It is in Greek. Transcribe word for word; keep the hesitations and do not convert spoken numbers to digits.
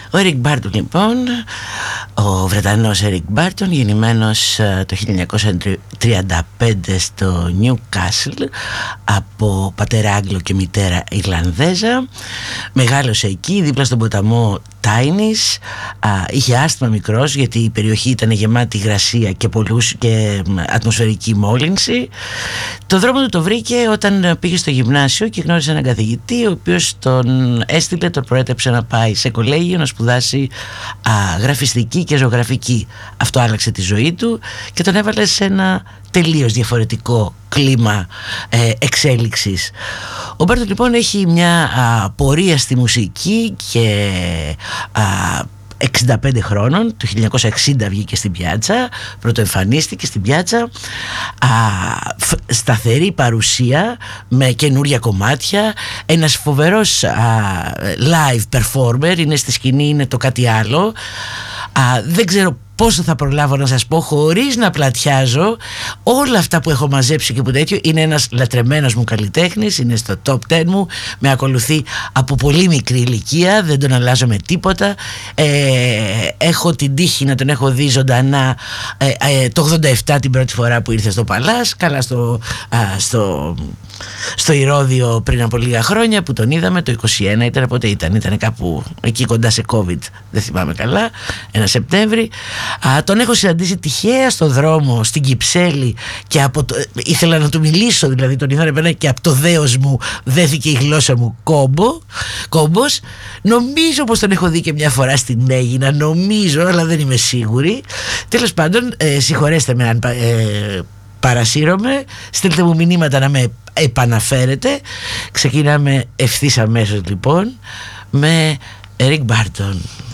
Ο Eric Burdon λοιπόν, ο Βρετανός Eric Burdon, γεννημένος το χίλια εννιακόσια τριάντα πέντε στο Newcastle από πατέρα Άγγλο και μητέρα Ιρλανδέζα. Μεγάλωσε εκεί δίπλα στον ποταμό Τάινις. Είχε άσθμα μικρός γιατί η περιοχή ήταν γεμάτη υγρασία και, πολλούς, και ατμοσφαιρική μόλυνση. Το δρόμο του το βρήκε όταν πήγε στο γυμνάσιο και γνώρισε έναν καθηγητή ο οποίος τον έστειλε, τον προέτρεψε να πάει σε κολέγιο να σπουδάσει α, γραφιστική και ζωγραφική. Αυτό άλλαξε τη ζωή του και τον έβαλε σε ένα τελείως διαφορετικό κλίμα ε, εξέλιξης. Ο Μπάρτον λοιπόν έχει μια α, πορεία στη μουσική και α, εξήντα πέντε χρόνων, το χίλια εννιακόσια εξήντα βγήκε στην πιάτσα, πρωτοεμφανίστηκε στην πιάτσα, α, φ, σταθερή παρουσία με καινούρια κομμάτια, ένας φοβερός α, live performer, είναι στη σκηνή, είναι το κάτι άλλο. Α, δεν ξέρω πόσο θα προλάβω να σας πω χωρίς να πλατιάζω όλα αυτά που έχω μαζέψει και που τέτοιο. Είναι ένας λατρεμένος μου καλλιτέχνης, είναι στο top ten μου, με ακολουθεί από πολύ μικρή ηλικία, δεν τον αλλάζω με τίποτα. ε, έχω την τύχη να τον έχω δει ζωντανά ε, ε, το ογδόντα επτά την πρώτη φορά που ήρθε στο Παλάς, καλά στο, α, στο, στο Ηρώδειο πριν από λίγα χρόνια που τον είδαμε, το είκοσι ένα ήταν, πότε ήταν, ήταν κάπου εκεί κοντά σε COVID, δεν θυμάμαι καλά, ένα Σεπτέμβρη. Α, τον έχω συναντήσει τυχαία στο δρόμο στην Κυψέλη και από το, ήθελα να του μιλήσω, δηλαδή τον είδα να και από το δέος μου δέθηκε η γλώσσα μου κόμπο, κόμπος. Νομίζω πως τον έχω δει και μια φορά στην Αίγινα, νομίζω, αλλά δεν είμαι σίγουρη. Τέλος πάντων, ε, συγχωρέστε με αν ε, παρασύρωμαι, στείλτε μου μηνύματα να με επαναφέρετε. Ξεκινάμε ευθύς αμέσως λοιπόν με Eric Burdon.